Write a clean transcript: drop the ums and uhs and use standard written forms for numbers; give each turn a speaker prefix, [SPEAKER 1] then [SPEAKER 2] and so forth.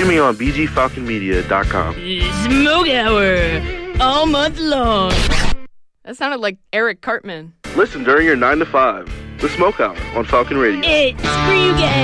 [SPEAKER 1] Streaming on bgfalconmedia.com.
[SPEAKER 2] Smoke Hour, all month long. That sounded like Eric Cartman.
[SPEAKER 1] Listen during your 9 to 5. The Smoke Hour on Falcon Radio.
[SPEAKER 2] It's for you guys.